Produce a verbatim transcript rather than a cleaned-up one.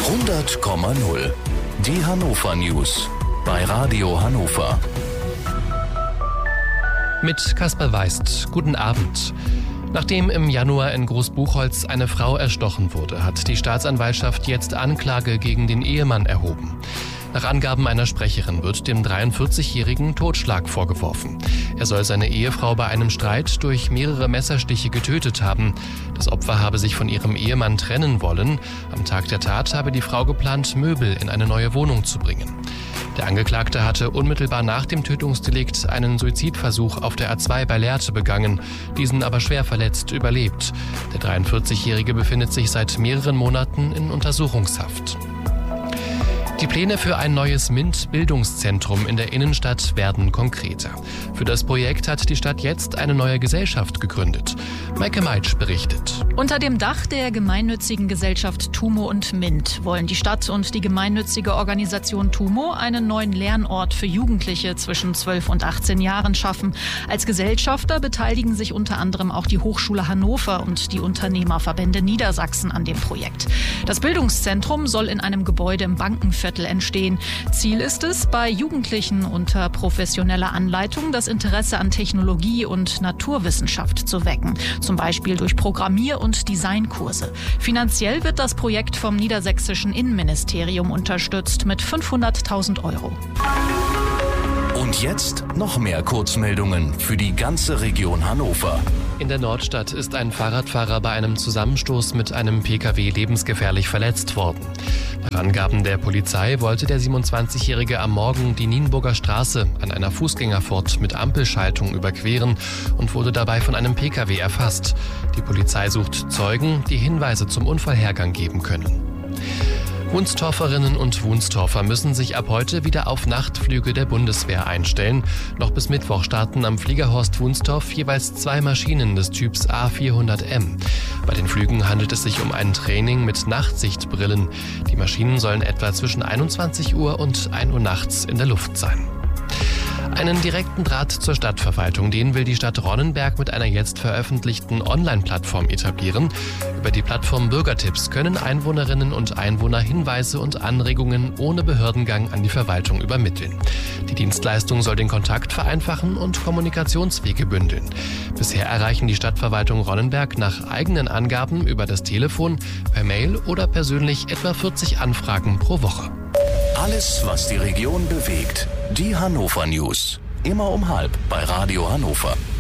hundert Komma null. Die Hannover News bei Radio Hannover. Mit Kasper Weist. Guten Abend. Nachdem im Januar in Großbuchholz eine Frau erstochen wurde, hat die Staatsanwaltschaft jetzt Anklage gegen den Ehemann erhoben. Nach Angaben einer Sprecherin wird dem dreiundvierzigjährigen Totschlag vorgeworfen. Er soll seine Ehefrau bei einem Streit durch mehrere Messerstiche getötet haben. Das Opfer habe sich von ihrem Ehemann trennen wollen. Am Tag der Tat habe die Frau geplant, Möbel in eine neue Wohnung zu bringen. Der Angeklagte hatte unmittelbar nach dem Tötungsdelikt einen Suizidversuch auf der A zwei bei Lehrte begangen, diesen aber schwer verletzt überlebt. Der dreiundvierzigjährige befindet sich seit mehreren Monaten in Untersuchungshaft. Die Pläne für ein neues MINT-Bildungszentrum in der Innenstadt werden konkreter. Für das Projekt hat die Stadt jetzt eine neue Gesellschaft gegründet. Maike Meitsch berichtet. Unter dem Dach der gemeinnützigen Gesellschaft TUMO und MINT wollen die Stadt und die gemeinnützige Organisation TUMO einen neuen Lernort für Jugendliche zwischen zwölf und achtzehn Jahren schaffen. Als Gesellschafter beteiligen sich unter anderem auch die Hochschule Hannover und die Unternehmerverbände Niedersachsen an dem Projekt. Das Bildungszentrum soll in einem Gebäude im Bankenviertel entstehen. Ziel ist es, bei Jugendlichen unter professioneller Anleitung das Interesse an Technologie und Naturwissenschaft zu wecken, zum Beispiel durch Programmier- und Designkurse. Finanziell wird das Projekt vom niedersächsischen Innenministerium unterstützt mit fünfhunderttausend Euro. Und jetzt noch mehr Kurzmeldungen für die ganze Region Hannover. In der Nordstadt ist ein Fahrradfahrer bei einem Zusammenstoß mit einem Pkw lebensgefährlich verletzt worden. Nach Angaben der Polizei wollte der siebenundzwanzigjährige am Morgen die Nienburger Straße an einer Fußgängerfurt mit Ampelschaltung überqueren und wurde dabei von einem Pkw erfasst. Die Polizei sucht Zeugen, die Hinweise zum Unfallhergang geben können. Wunstorferinnen und Wunstorfer müssen sich ab heute wieder auf Nachtflüge der Bundeswehr einstellen. Noch bis Mittwoch starten am Fliegerhorst Wunstorf jeweils zwei Maschinen des Typs A vierhundert M. Bei den Flügen handelt es sich um ein Training mit Nachtsichtbrillen. Die Maschinen sollen etwa zwischen einundzwanzig Uhr und ein Uhr nachts in der Luft sein. Einen direkten Draht zur Stadtverwaltung, den will die Stadt Ronnenberg mit einer jetzt veröffentlichten Online-Plattform etablieren. Über die Plattform Bürgertipps können Einwohnerinnen und Einwohner Hinweise und Anregungen ohne Behördengang an die Verwaltung übermitteln. Die Dienstleistung soll den Kontakt vereinfachen und Kommunikationswege bündeln. Bisher erreichen die Stadtverwaltung Ronnenberg nach eigenen Angaben über das Telefon, per Mail oder persönlich etwa vierzig Anfragen pro Woche. Alles, was die Region bewegt. Die Hannover News. Immer um halb bei Radio Hannover.